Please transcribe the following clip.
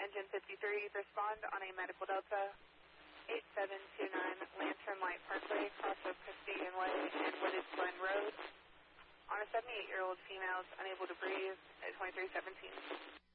engine 53, respond on a medical Delta 8729 Lantern Light Parkway, cross of Castilian Way and Wooded Glen Road. On a 78-year-old female unable to breathe at 2317.